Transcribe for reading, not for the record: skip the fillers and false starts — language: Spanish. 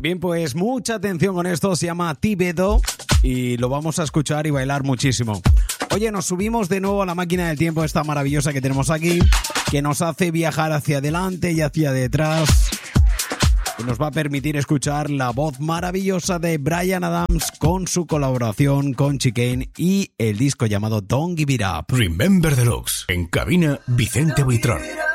Bien, pues mucha atención con esto, se llama Tibeto y lo vamos a escuchar y bailar muchísimo. Oye, nos subimos de nuevo a la máquina del tiempo esta maravillosa que tenemos aquí, que nos hace viajar hacia adelante y hacia detrás, y nos va a permitir escuchar la voz maravillosa de Bryan Adams con su colaboración con Chicane y el disco llamado Don't Give It Up. Remember Deluxe, en cabina Vicente Buitrón.